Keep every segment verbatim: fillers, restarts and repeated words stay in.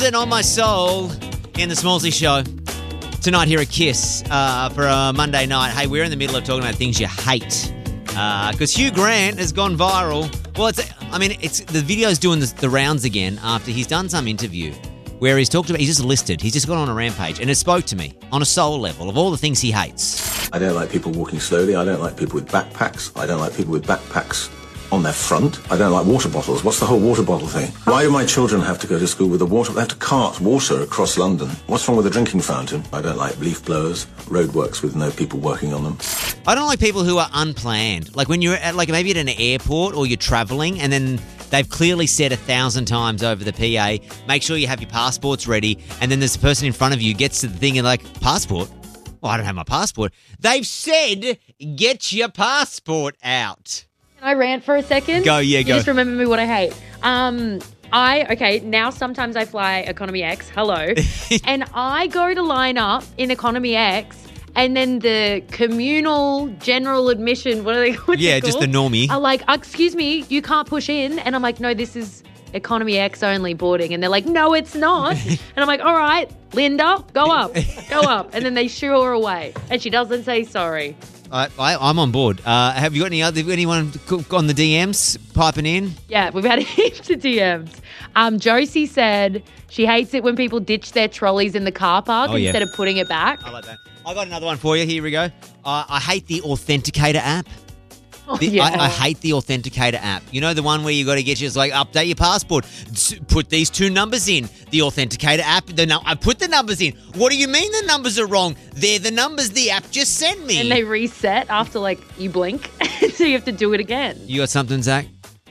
And On My Soul in the Smallsy Show. Tonight here at Kiss uh, for a Monday night. Hey, we're in the middle of talking about things you hate. Because uh, Hugh Grant has gone viral. Well, it's I mean, it's the video's doing the, the rounds again after he's done some interview where he's talked about, he's just listed, he's just gone on a rampage. And it spoke to me on a soul level of all the things he hates. I don't like people walking slowly. I don't like people with backpacks. I don't like people with backpacks on their front. I don't like water bottles. What's the whole water bottle thing? Why do my children have to go to school with a water? They have to cart water across London. What's wrong with a drinking fountain? I don't like leaf blowers, roadworks with no people working on them. I don't like people who are unplanned. Like when you're at, like maybe at an airport or you're travelling and then they've clearly said a thousand times over the P A, make sure you have your passports ready, and then there's a person in front of you gets to the thing and like, passport? Well, I don't have my passport. They've said, get your passport out. Can I rant for a second? Go, yeah, you go. Just remember me what I hate. Um, I, okay, now sometimes I fly Economy X, hello, and I go to line up in Economy X and then the communal general admission, what are they what's Yeah, it just the called? normie. Are like, excuse me, you can't push in. And I'm like, no, this is Economy X only boarding. And they're like, no, it's not. And I'm like, all right, Linda, go up, go up. And then they shoo her away. And she doesn't say sorry. I, I, I'm on board. Uh, have you got any other, anyone on the D Ms piping in? Yeah, we've had heaps of D Ms. Um, Josie said she hates it when people ditch their trolleys in the car park Oh, yeah. instead of putting it back. I like that. I got another one for you. Here we go. Uh, I hate the Authenticator app. Oh, The, yeah. I, I hate the Authenticator app. You know, the one where you got to get you, it's like, update your passport. S- Put these two numbers in. The Authenticator app, the nu- I put the numbers in. What do you mean the numbers are wrong? They're the numbers the app just sent me. And they reset after, like, you blink. So you have to do it again. You got something, Zach?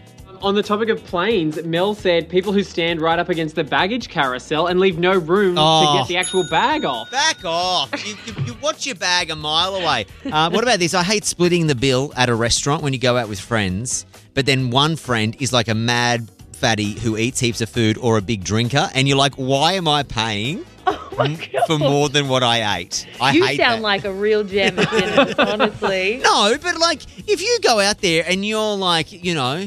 On the topic of planes, Mel said people who stand right up against the baggage carousel and leave no room Oh. to get the actual bag off. Back off. You, you, you watch your bag a mile away. Uh, what about this? I hate splitting the bill at a restaurant when you go out with friends, but then one friend is like a mad fatty who eats heaps of food or a big drinker, and you're like, why am I paying Oh, my God. for more than what I ate? I You hate sound that. like a real gem at dinners, honestly. No, but like, if you go out there and you're like, you know...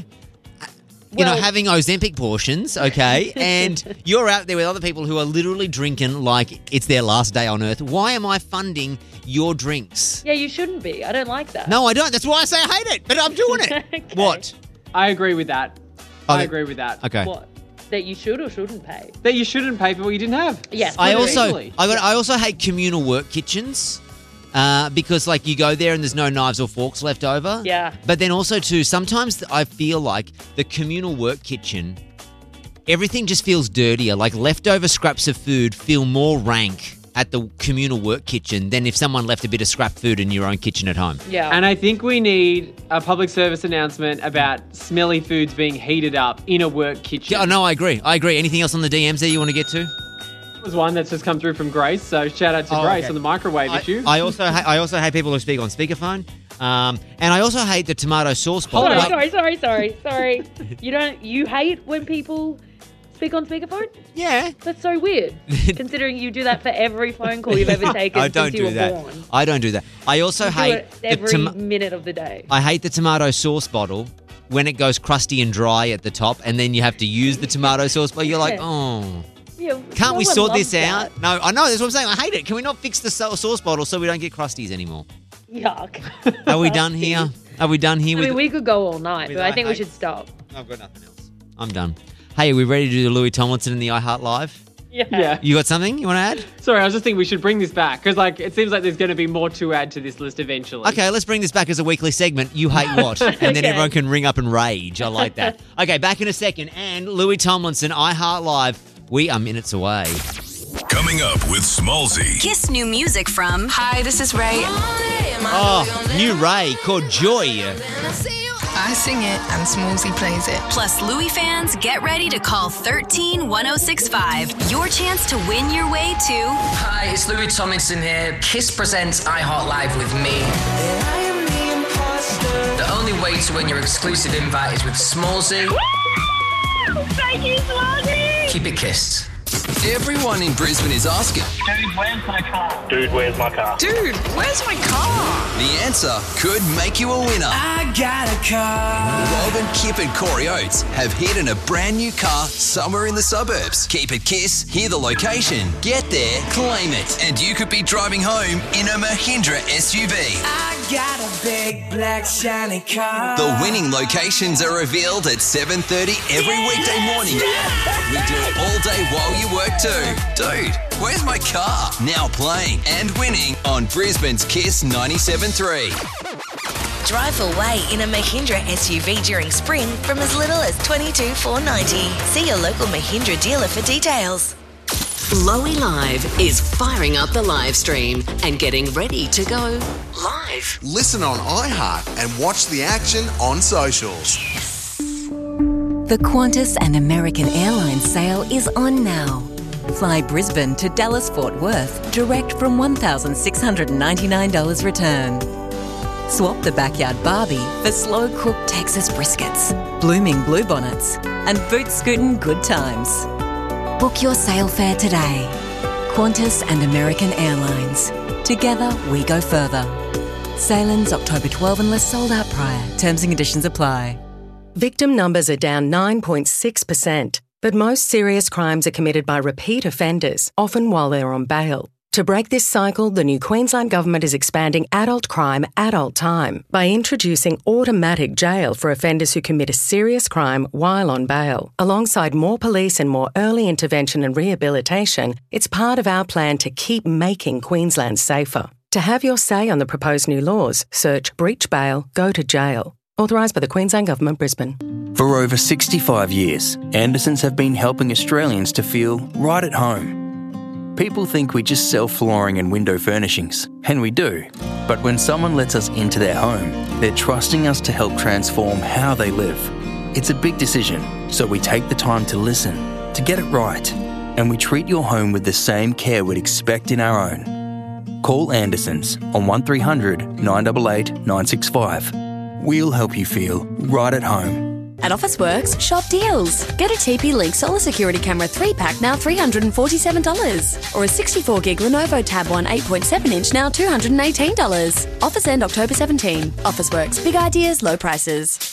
You Well- know, having Ozempic portions, okay, and you're out there with other people who are literally drinking like it's their last day on earth. Why am I funding your drinks? Yeah, you shouldn't be. I don't like that. No, I don't. That's why I say I hate it, but I'm doing it. Okay. What? I agree with that. Oh, I that- agree with that. Okay. What? That you should or shouldn't pay? That you shouldn't pay for what you didn't have. Yes. I Split it also, equally. I got. I also hate communal work kitchens. Uh, because like you go there and there's no knives or forks left over. Yeah. But then also too, sometimes I feel like the communal work kitchen, everything just feels dirtier. Like leftover scraps of food feel more rank at the communal work kitchen than if someone left a bit of scrap food in your own kitchen at home. Yeah. And I think we need a public service announcement about smelly foods being heated up in a work kitchen. Yeah, no, I agree. I agree. Anything else on the D Ms there you want to get to? was one that's just come through from Grace, so shout out to Oh, Grace okay. on the microwave I, issue. I also ha- I also hate people who speak on speakerphone, um, and I also hate the tomato sauce bowl. Sorry, Like- sorry, sorry, sorry, sorry. You don't. You hate when people speak on speakerphone? Yeah. That's so weird. Considering you do that for every phone call you've ever taken I don't since you do were that. born. I don't do that. I also You do hate it the every tom- minute of the day. I hate the tomato sauce bottle when it goes crusty and dry at the top, and then you have to use the tomato sauce. But you're like, Yeah. oh, Yeah, can't no we one sort loves this that. out? No, I know. That's what I'm saying. I hate it. Can we not fix the sa- sauce bottle so we don't get crusties anymore? Yuck. Are we done here? Are we done here I with? mean, we could go all night, with but I I think we hate- should stop. I've got nothing else. I'm done. Hey, are we ready to do the Louis Tomlinson and the iHeart Live? Yeah. yeah. You got something you want to add? Sorry, I was just thinking we should bring this back because, like, it seems like there's going to be more to add to this list eventually. Okay, let's bring this back as a weekly segment. You hate what? And then Okay. everyone can ring up and rage. I like that. Okay, back in a second. And Louis Tomlinson, iHeart Live. We are minutes away. Coming up with Smallsy. Kiss new music from Hi, this is Ray. Oh, new Ray called Joy. I sing it and Smallsy plays it. plus Louis fans. Get ready to call thirteen one oh six five. Your chance to win your way to Hi, it's Louis Tomlinson here. Kiss presents iHeart Live with me. The only way to win your exclusive invite is with Smallsy. Thank you, Smallsy! Keep it kissed. Everyone in Brisbane is asking. Dude, where's my car? Dude, where's my car? Dude, where's my car? The answer could make you a winner. I got a car. Rob and Kip and Corey Oates have hidden a brand new car somewhere in the suburbs. Keep it Kiss, hear the location, get there, claim it, and you could be driving home in a Mahindra S U V. I got a big black shiny car. The winning locations are revealed at seven thirty every Yeah, weekday morning. yeah. We do it all day while you work too. Dude, where's my car? Now playing and winning on Brisbane's Kiss ninety-seven point three. Drive away in a Mahindra S U V during spring from as little as twenty-two thousand four hundred ninety dollars. See your local Mahindra dealer for details. Lowy Live is firing up the live stream and getting ready to go live. Listen on iHeart and watch the action on socials. The Qantas and American Airlines sale is on now. Fly Brisbane to Dallas Fort Worth direct from one thousand six hundred ninety-nine dollars return. Swap the backyard Barbie for slow-cooked Texas briskets, blooming bluebonnets, and boot scootin' good times. Book your sail fare today. Qantas and American Airlines. Together we go further. Sail ends October twelfth unless sold out prior. Terms and conditions apply. Victim numbers are down nine point six percent, but most serious crimes are committed by repeat offenders, often while they're on bail. To break this cycle, the new Queensland Government is expanding adult crime, adult time by introducing automatic jail for offenders who commit a serious crime while on bail. Alongside more police and more early intervention and rehabilitation, it's part of our plan to keep making Queensland safer. To have your say on the proposed new laws, search Breach Bail, Go to Jail. Authorised by the Queensland Government, Brisbane. For over sixty-five years, Andersons have been helping Australians to feel right at home. People think we just sell flooring and window furnishings, and we do. But when someone lets us into their home, they're trusting us to help transform how they live. It's a big decision, so we take the time to listen, to get it right, and we treat your home with the same care we'd expect in our own. Call Andersons on one three hundred nine eight eight nine six five. We'll help you feel right at home. At Officeworks, shop deals. Get a T P Link Solar Security Camera three pack now three hundred forty-seven dollars. Or a sixty-four gig Lenovo Tab one eight point seven inch now two hundred eighteen dollars. Offers end October seventeenth. Officeworks, big ideas, low prices.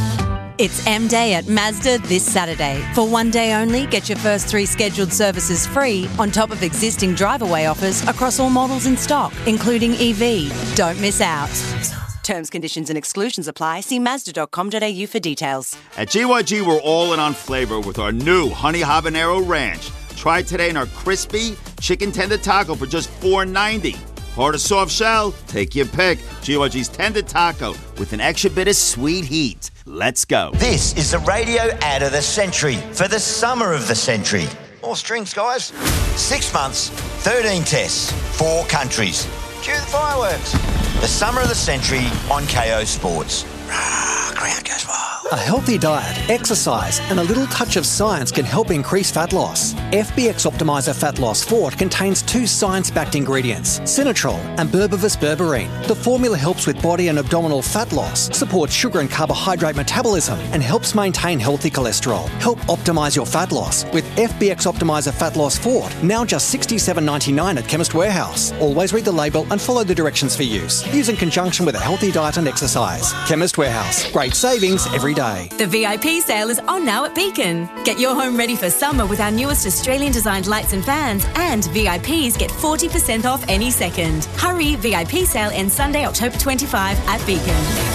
It's M Day at Mazda this Saturday. For one day only, get your first three scheduled services free on top of existing drive-away offers across all models in stock, including E V. Don't miss out. Terms, conditions and exclusions apply. See mazda dot com dot a u for details. At G Y G, we're all in on flavor with our new Honey Habanero Ranch. Try it today in our crispy chicken tender taco for just four ninety. Hard or soft shell? Take your pick. G Y G's tender taco with an extra bit of sweet heat. Let's go. This is the radio ad of the century for the summer of the century. More strings, guys. Six months, thirteen tests, four countries. Cue the fireworks. The summer of the century on K O Sports. Rah, crowd goes wild. A healthy diet, exercise, and a little touch of science can help increase fat loss. F B X Optimizer Fat Loss Fort contains two science-backed ingredients, Sinatrol and Berberis berberine. The formula helps with body and abdominal fat loss, supports sugar and carbohydrate metabolism, and helps maintain healthy cholesterol. Help optimize your fat loss with F B X Optimizer Fat Loss Fort, now just sixty-seven ninety-nine at Chemist Warehouse. Always read the label and follow the directions for use. Use in conjunction with a healthy diet and exercise. Chemist Warehouse. Great savings every day. The V I P sale is on now at Beacon. Get your home ready for summer with our newest Australian-designed lights and fans, and V I Ps get forty percent off any second. Hurry, V I P sale ends Sunday, October twenty-fifth at Beacon.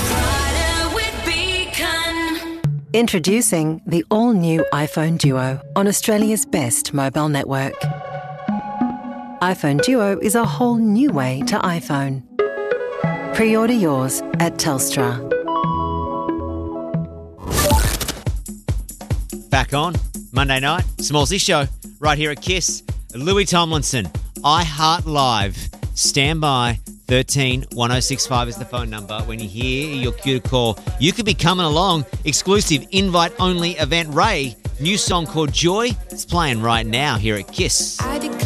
Introducing the all-new iPhone Duo on Australia's best mobile network. iPhone Duo is a whole new way to iPhone. Pre-order yours at Telstra. Back on Monday night, Smallsy Show, right here at Kiss. Louis Tomlinson, I Heart Live. Stand by. thirteen one oh six five is the phone number. When you hear your cue to call, you could be coming along. Exclusive invite-only event. Ray, new song called Joy. It's playing right now here at Kiss.